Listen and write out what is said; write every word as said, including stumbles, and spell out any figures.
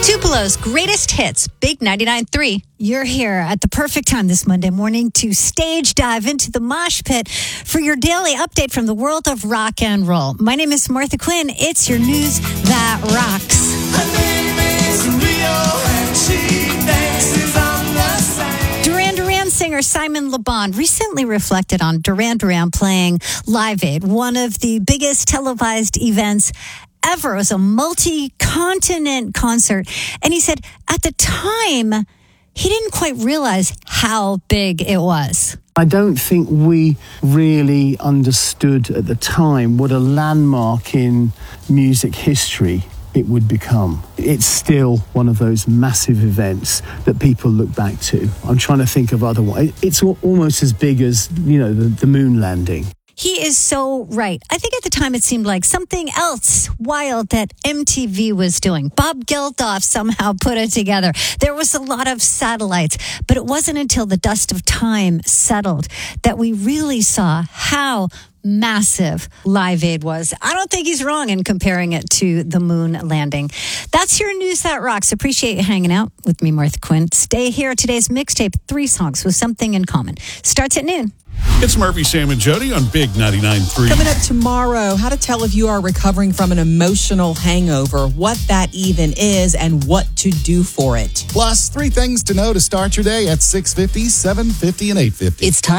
Tupelo's greatest hits, Big ninety-nine point three. You're here at the perfect time this Monday morning to stage dive into the mosh pit for your daily update from the world of rock and roll. My name is Martha Quinn. It's your news that rocks. Her name is Rio and she dances on the sand. Duran Duran singer Simon Le Bon recently reflected on Duran Duran playing Live Aid, one of the biggest televised events ever. It was a multi-continent concert. And he said at the time, he didn't quite realize how big it was. I don't think we really understood at the time what a landmark in music history it would become. It's still one of those massive events that people look back to. I'm trying to think of other ones. It's almost as big as, you know, the, the moon landing. He is so right. I think at the time it seemed like something else wild that M T V was doing. Bob Geldof somehow put it together. There was a lot of satellites, but it wasn't until the dust of time settled that we really saw how massive Live Aid was. I don't think he's wrong in comparing it to the moon landing. That's your news that rocks. Appreciate you hanging out with me, Martha Quinn. Stay here. Today's mixtape, three songs with something in common. Starts at noon. It's Murphy, Sam, and Jody on Big ninety-nine point three. Coming up tomorrow, how to tell if you are recovering from an emotional hangover, what that even is, and what to do for it. Plus, three things to know to start your day at six fifty, seven fifty, and eight fifty. It's time.